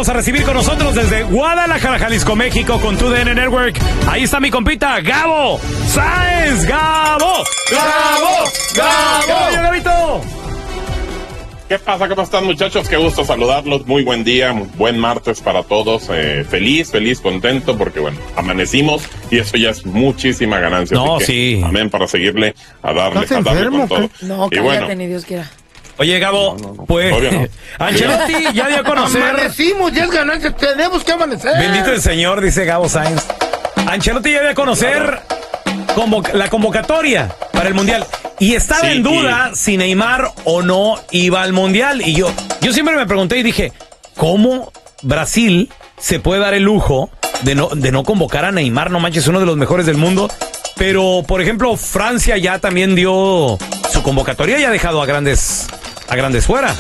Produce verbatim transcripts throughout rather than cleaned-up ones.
vamos a recibir con nosotros desde Guadalajara, Jalisco, México, con tu D N Network. Ahí está mi compita, Gabo Sáenz. ¡Gabo! ¡Gabo! ¡Gabo! ¡Gabo, Gabito! ¿Qué pasa? ¿Cómo están, muchachos? Qué gusto saludarlos. Muy buen día, buen martes para todos. Eh, feliz, feliz, contento, porque bueno, amanecimos y eso ya es muchísima ganancia. No, así que, sí. amén, para seguirle a darle, ¿Estás a darle enfermo, con todo. No, Y cállate, bueno, ni Dios quiera. Oye, Gabo, No, no, no. pues Obvio no. Ancelotti ya dio a conocer. Amanecimos, ya es ganancia, tenemos que amanecer. Bendito el Señor, dice Gabo Sáenz. Ancelotti ya dio a conocer convo- la convocatoria para el Mundial. Y estaba Sí, en duda y... si Neymar o no iba al Mundial. Y yo, yo siempre me pregunté y dije, ¿cómo Brasil se puede dar el lujo de no, de no convocar a Neymar? No manches, uno de los mejores del mundo. Pero, por ejemplo, Francia ya también dio su convocatoria y ha dejado a grandes, a grandes fuera.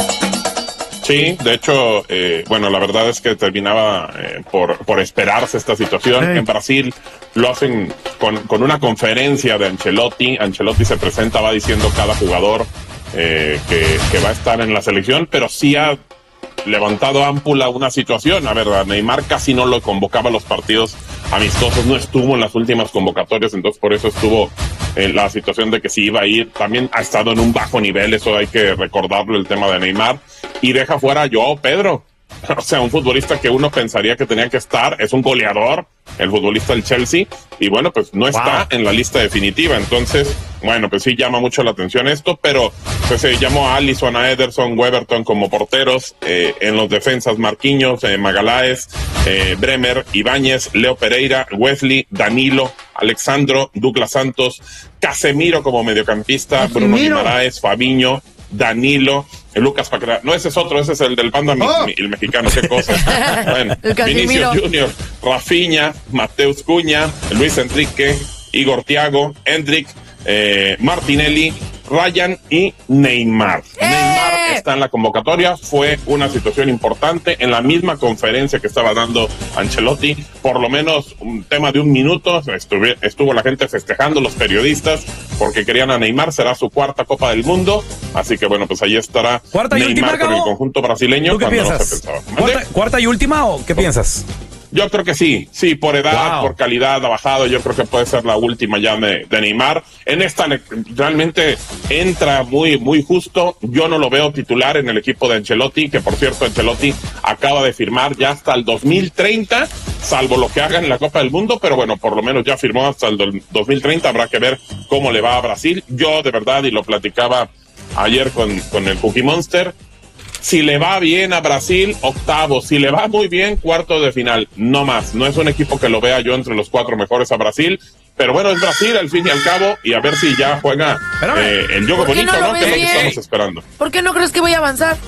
Sí, de hecho, eh, bueno, la verdad es que terminaba eh, por, por esperarse esta situación. Hey. En Brasil lo hacen con, con una conferencia de Ancelotti. Ancelotti se presenta, va diciendo cada jugador eh, que, que va a estar en la selección, pero sí ha levantado ámpula una situación. A ver, a Neymar casi no lo convocaba a los partidos amistosos, no estuvo en las últimas convocatorias, entonces por eso estuvo en la situación de que sí iba a ir. También ha estado en un bajo nivel, eso hay que recordarlo, el tema de Neymar, y deja fuera a Joao Pedro. O sea, un futbolista que uno pensaría que tenía que estar, es un goleador, el futbolista del Chelsea, y bueno, pues no está wow. en la lista definitiva. Entonces, bueno, pues sí llama mucho la atención esto, pero pues se llamó a Alisson, a Ederson, Weberton como porteros, eh, en los defensas Marquinhos, eh, Magaláes, eh, Bremer, Ibáñez, Leo Pereira, Wesley, Danilo, Alexandro, Douglas Santos, Casemiro como mediocampista, Casemiro. Bruno Guimaraes, Fabinho, Danilo, Lucas Paquetá. No, ese es otro, ese es el del Panda, oh. mi, el mexicano, qué cosa. Bueno, Vinicius Junior, Rafinha, Mateus Cunha, Luis Enrique, Igor Thiago, Endrick, eh, Martinelli, Ryan y Neymar. ¡Eh! Neymar está en la convocatoria, fue una situación importante en la misma conferencia que estaba dando Ancelotti, por lo menos un tema de un minuto, estuvo, estuvo la gente festejando, los periodistas, porque querían a Neymar, será su cuarta Copa del Mundo, así que bueno, pues ahí estará ¿Cuarta y Neymar última, con el conjunto brasileño. ¿Tú qué cuando piensas? No se pensaba. ¿Cuarta, ¿Cuarta y última o qué piensas? Yo creo que sí, sí, por edad, wow. por calidad ha bajado, yo creo que puede ser la última ya de, de Neymar. En esta realmente entra muy, muy justo, yo no lo veo titular en el equipo de Ancelotti, que por cierto Ancelotti acaba de firmar ya hasta el dos mil treinta, salvo lo que haga en la Copa del Mundo, pero bueno, por lo menos ya firmó hasta el dos mil treinta, habrá que ver cómo le va a Brasil. Yo de verdad, y lo platicaba ayer con, con el Cookie Monster, si le va bien a Brasil, octavo. Si le va muy bien, cuarto de final. No más. No es un equipo que lo vea yo entre los cuatro mejores a Brasil. Pero bueno, es Brasil al fin y al cabo. Y a ver si ya juega eh, el juego bonito, ¿no? Que es lo que estamos esperando. ¿Por qué no crees que voy a avanzar?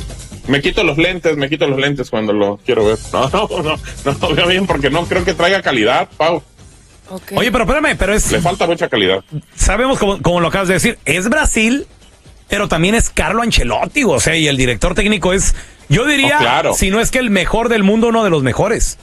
Me quito los lentes, me quito los lentes cuando lo quiero ver. No, no, no. No lo veo bien porque no creo que traiga calidad, Pau. Okay. Oye, pero espérame, pero es... Le falta mucha calidad. Sabemos, como, como lo acabas de decir, es Brasil... Pero también es Carlo Ancelotti, o sea, y el director técnico es, yo diría, oh, claro. si no es que el mejor del mundo, uno de los mejores.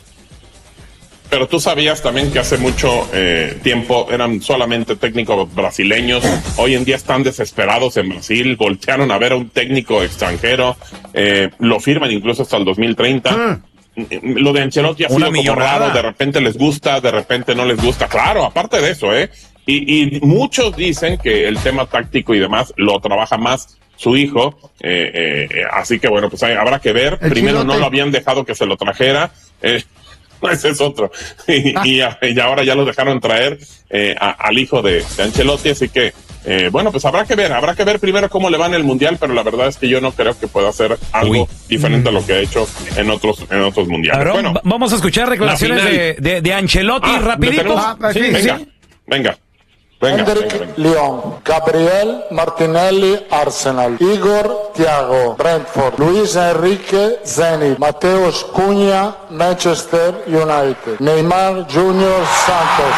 Pero tú sabías también que hace mucho eh, tiempo eran solamente técnicos brasileños. Hoy en día están desesperados en Brasil, voltearon a ver a un técnico extranjero, eh, lo firman incluso hasta el dos mil treinta. Hmm. Lo de Ancelotti ha sido como raro, de repente les gusta, de repente no les gusta. Claro, aparte de eso, ¿eh? Y, y muchos dicen que el tema táctico y demás lo trabaja más su hijo, eh, eh, así que bueno, pues hay, habrá que ver. El Primero chilote. No lo habían dejado que se lo trajera, eh, ese es otro, y, ah. y, y ahora ya lo dejaron traer eh, a, al hijo de, de Ancelotti, así que eh, bueno, pues habrá que ver, habrá que ver primero cómo le va en el Mundial, pero la verdad es que yo no creo que pueda hacer algo Uy. diferente a lo que ha hecho en otros en otros mundiales. Ver, bueno, vamos a escuchar declaraciones de, de, de Ancelotti ah, rapidito. Ah, sí, venga, sí. venga. Venga, Endrick, venga, venga. Lyon, Gabriel Martinelli, Arsenal, Igor Thiago, Brentford, Luis Enrique, Zenit, Mateus Cunha, Manchester United, Neymar Junior, Santos,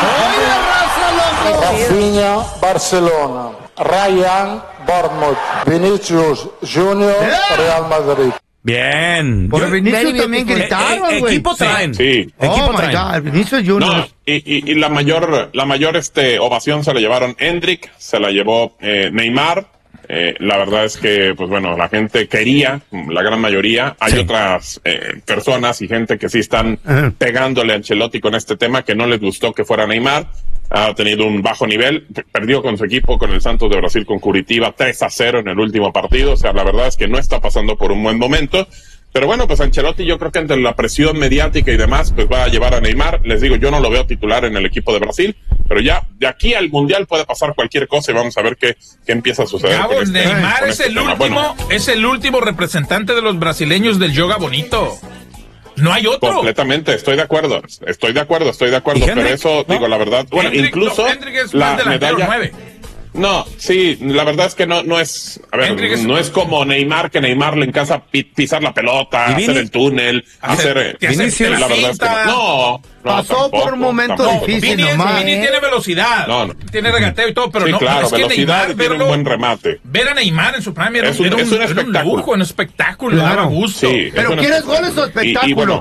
Rafinha, Barcelona, Ryan, Bournemouth, Vinicius Junior, Real Madrid. Bien. Por Vinicius también gritaron, eh, güey. Equipo traen. Sí. Oh, Equipo my traen. God, Vinicius Junior. No, y, y, y la mayor, la mayor este, ovación se la llevaron Endrick, se la llevó eh, Neymar, Eh, la verdad es que, pues bueno, la gente quería, la gran mayoría. Hay sí. otras eh, personas y gente que sí están uh-huh. pegándole a Ancelotti con este tema, que no les gustó que fuera Neymar. Ha tenido un bajo nivel, perdió con su equipo, con el Santos de Brasil, con Curitiba, tres a cero en el último partido. O sea, la verdad es que no está pasando por un buen momento. Pero bueno, pues Ancelotti yo creo que entre la presión mediática y demás, pues va a llevar a Neymar. Les digo, yo no lo veo titular en el equipo de Brasil, pero ya de aquí al Mundial puede pasar cualquier cosa y vamos a ver qué, qué empieza a suceder. Gabo, con este, Neymar con es, este el tema. último, Bueno, es el último representante de los brasileños del yoga bonito. No hay otro. Completamente, estoy de acuerdo, estoy de acuerdo, estoy de acuerdo, pero eso, ¿no? Digo, la verdad, bueno, Hendrick, incluso no, Hendrick es la más delantero, medalla... nueve. No, sí, la verdad es que no, no es, a ver, Hendrick es- no es como Neymar, que Neymar le encanta pi- pisar la pelota, ¿Y hacer Vini? el túnel, Hacer- hacer, que hacer Vinicius, la la verdad es que finta. no, no, no, Pasó tampoco, por un momento tampoco. difícil. Vini, es- nomás. Vini tiene velocidad, No, no. tiene regateo y todo, pero Sí, no, claro, es que velocidad Neymar, y tiene un verlo, buen remate. ver a Neymar en su prime era, Es un- era es un era espectáculo. lujo, un espectáculo, Claro. daba gusto. Sí, ¿Pero es un quieres espectáculo. goles o Y- y espectáculo? bueno,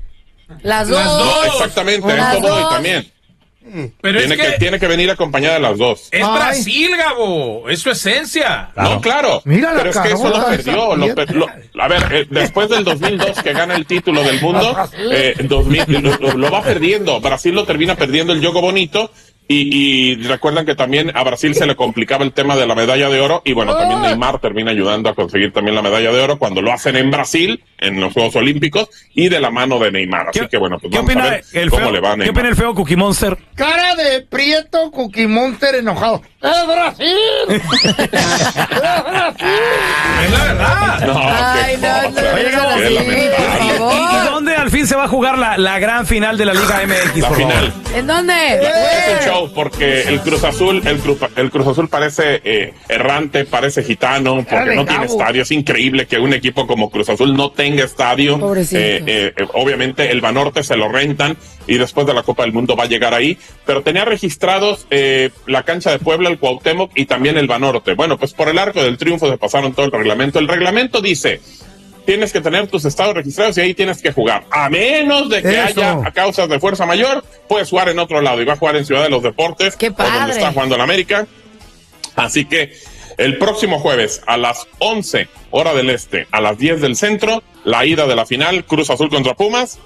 Las Las dos. dos. exactamente, Las eso voy dos. también. Pero Tiene es que, que, tiene que venir acompañada de las dos. es Ay. Brasil, Gabo, es su esencia. No, claro. Mira la pero es que eso lo carota de perdió. esa Lo per- lo- a ver, eh, después del dos mil dos que gana el título del mundo, eh, dos mil, lo, lo va perdiendo. Brasil lo termina perdiendo el juego bonito. Y, y recuerdan que también a Brasil se le complicaba el tema de la medalla de oro. Y bueno, también Neymar termina ayudando a conseguir también la medalla de oro cuando lo hacen en Brasil, en los Juegos Olímpicos, y de la mano de Neymar. Así ¿Qué- que bueno, pues ¿Qué vamos a opina ver el cómo feo, le va a ¿Qué Neymar. opina el feo Cookie Monster? Cara de prieto, Cookie Monster enojado. ¡Es Brasil! ¡Es Brasil! Es la verdad. No, Ay, qué no, no, cosa, no, qué no, no, lamentable. por ¿Y, favor. y dónde al fin se va a jugar la, la gran final de la Liga M X, La por favor? final. ¿En dónde? Es un show porque el Cruz Azul, el Cruz, el Cruz Azul parece eh, errante, parece gitano, porque Dale, no tiene Gabo. estadio. Es increíble que un equipo como Cruz Azul no tenga estadio. Pobrecitos. Eh, eh, eh, obviamente el Banorte se lo rentan y después de la Copa del Mundo va a llegar ahí, pero tenía registrados eh, la cancha de Puebla, el Cuauhtémoc y también el Banorte. Bueno, pues por el Arco del Triunfo se pasaron todo el reglamento. El reglamento dice: tienes que tener tus estados registrados y ahí tienes que jugar. A menos de que Eso. haya a causas de fuerza mayor, puedes jugar en otro lado. Y va a jugar en Ciudad de los Deportes, ¡Qué o donde padre! está jugando el América. Así que el próximo jueves a las once, hora del este, a las diez del centro, la ida de la final, Cruz Azul contra Pumas.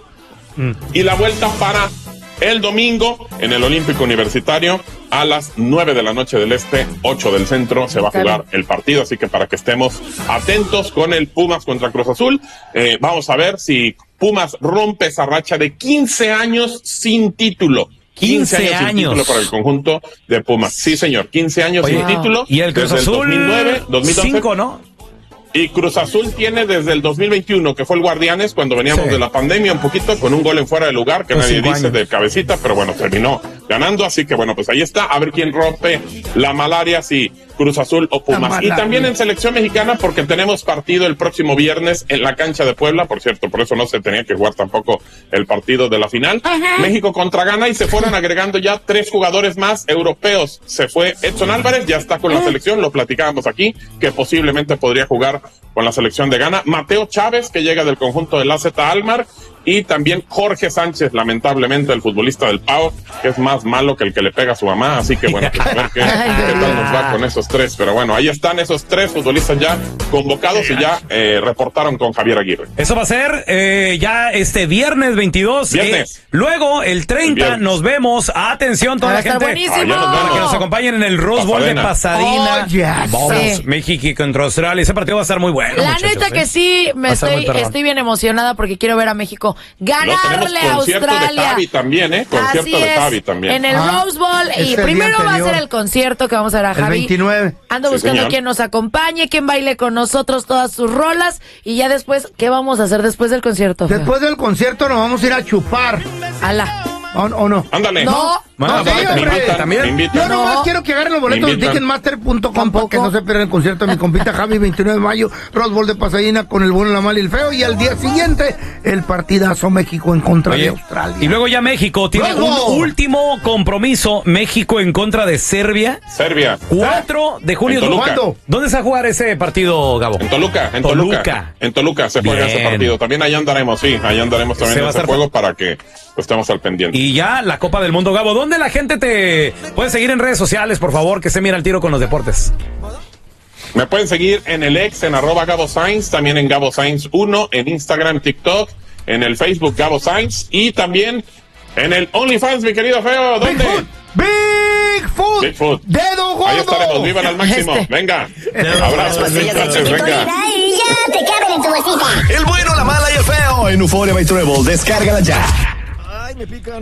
Y la vuelta para el domingo en el Olímpico Universitario a las nueve de la noche del este, ocho del centro, se va a Está jugar bien. el partido, así que para que estemos atentos con el Pumas contra Cruz Azul, eh, vamos a ver si Pumas rompe esa racha de quince años sin título. quince sin años. título para el conjunto de Pumas. Sí, señor, quince años Oye, sin título. Y el Cruz desde Azul, dos mil nueve, dos mil once. cinco, ¿no? Y Cruz Azul tiene desde el dos mil veintiuno, que fue el Guardianes, cuando veníamos Sí. de la pandemia un poquito, con un gol en fuera de lugar, que Los nadie cinco dice años. de cabecita, pero bueno, terminó ganando, así que bueno, pues ahí está, a ver quién rompe la malaria, si Cruz Azul o Pumas. Y malaria. también en selección mexicana, porque tenemos partido el próximo viernes en la cancha de Puebla, por cierto, por eso no se tenía que jugar tampoco el partido de la final. México contra Ghana, y se fueron agregando ya tres jugadores más europeos. Se fue Edson Álvarez, ya está con la selección, lo platicábamos aquí, que posiblemente podría jugar con la selección de Ghana. Mateo Chávez, que llega del conjunto del A Z Almar, y también Jorge Sánchez, lamentablemente, el futbolista del P A O, que es más malo que el que le pega a su mamá, así que bueno, pues a ver qué, qué tal nos va con esos tres. Pero bueno, ahí están esos tres futbolistas ya convocados y ya eh, reportaron con Javier Aguirre. Eso va a ser eh, ya este viernes veintidós. Viernes. Eh, luego, el treinta, El viernes. nos vemos. Atención, toda Va a la estar gente. buenísimo. Ah, ya nos vemos. Para que nos acompañen en el Rose Bowl de Pasadena. Oh, yes. Vamos, Sí. México contra Australia. Ese partido va a estar muy bueno. La muchachos, neta ¿eh? que sí, me Va a estar estoy, muy perrón. estoy bien emocionada porque quiero ver a México No, tenemos ganarle a concierto de Australia. Javi también, ¿eh? Concierto Así de es, Javi también. en el Ah, Rose Bowl. es Y el primero día va a anterior. ser el concierto que vamos a ver a El Javi. veintinueve. Ando Sí, buscando señor. quien nos acompañe, quien baile con nosotros todas sus rolas. Y ya después, ¿qué vamos a hacer después del concierto? Feo? Después del concierto nos vamos a ir a chupar. Ala. ¿O, o no? Ándale. No. Bueno, No, sí, aparte, hombre. Me invitan, también. me Yo invitan. nomás No. quiero que agarren los boletos Me de invitan. Ticketmaster punto com para Tampoco. que no se pierdan el concierto de mi compita Javi, veintinueve de mayo, Rose Bowl de Pasadena con el bueno, la mala y el feo. Y al día siguiente, el partidazo México en contra Oye, de Australia. y luego ya México tiene un ¡Bravo! último compromiso. México en contra de Serbia. Serbia. cuatro de julio. En Toluca. ¿Cuándo? ¿Dónde se va a jugar ese partido, Gabo? En Toluca, en Toluca. Toluca. En Toluca se juega Bien. ese partido. También allá andaremos, sí, allá andaremos Se también va en a ese estar- juego para que pues, estemos al pendiente. Y ya la Copa del Mundo, Gabo. ¿Dónde la gente te puede seguir en redes sociales, por favor, que se mira al tiro con los deportes? Me pueden seguir en el ex, en arroba Gabo Sainz, también en Gabo Sainz uno, en Instagram, TikTok, en el Facebook Gabo Sainz y también en el OnlyFans, mi querido Feo. ¿Dónde? Bigfoot. Bigfoot. Dedo gordo. Ahí estaremos, vivan al máximo. Este. Venga. Abrazos, gracias, venga. ¡Ay, ya te caben en tu bolsita! El bueno, la mala y el feo en Euphoria by Travel. Descárgala ya. Ay, me pican.